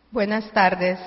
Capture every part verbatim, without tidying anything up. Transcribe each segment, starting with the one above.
Buenas tardes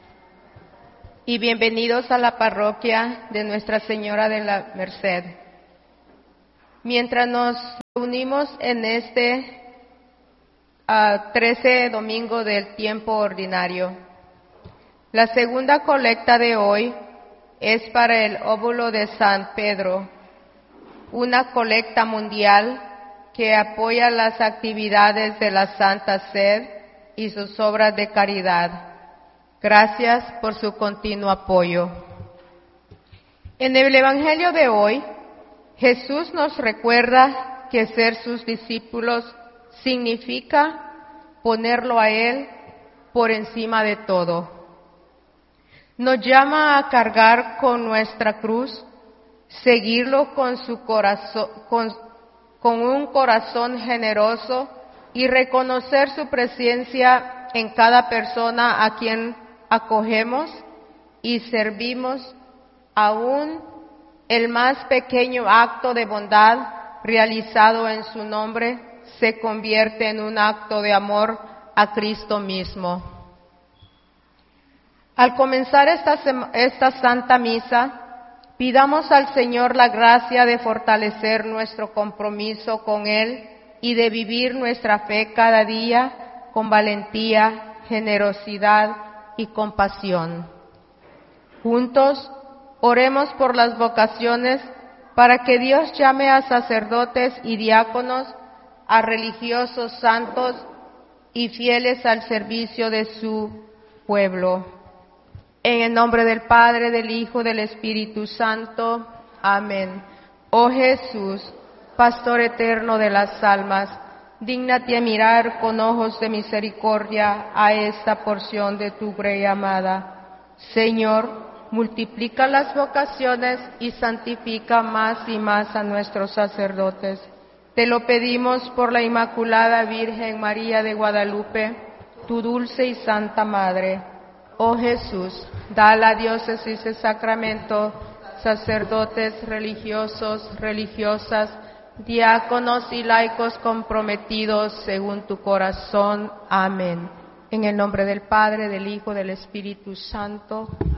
y bienvenidos a la parroquia de Nuestra Señora de la Merced. Mientras nos reunimos en este uh, trece domingo del tiempo ordinario, la segunda colecta de hoy es para el óvulo de San Pedro, una colecta mundial que apoya las actividades de la Santa Sed y sus obras de caridad. Gracias por su continuo apoyo. En el Evangelio de hoy, Jesús nos recuerda que ser sus discípulos significa ponerlo a Él por encima de todo. Nos llama a cargar con nuestra cruz, seguirlo con su corazón, con, con un corazón generoso y reconocer su presencia en cada persona a quien acogemos y servimos. Aún el más pequeño acto de bondad realizado en su nombre se convierte en un acto de amor a Cristo mismo. Al comenzar esta, esta Santa Misa, pidamos al Señor la gracia de fortalecer nuestro compromiso con Él y de vivir nuestra fe cada día con valentía, generosidad y compasión. Juntos, oremos por las vocaciones para que Dios llame a sacerdotes y diáconos, a religiosos santos y fieles al servicio de su pueblo. En el nombre del Padre, del Hijo, del Espíritu Santo. Amén. Oh Jesús, Pastor eterno de las almas, dígnate a mirar con ojos de misericordia a esta porción de tu grey amada. Señor, multiplica las vocaciones y santifica más y más a nuestros sacerdotes. Te lo pedimos por la Inmaculada Virgen María de Guadalupe, tu dulce y santa Madre. Oh Jesús, da a la diócesis de Sacramento sacerdotes religiosos, religiosas, diáconos y laicos comprometidos según tu corazón. Amén. En el nombre del Padre, del Hijo, del Espíritu Santo.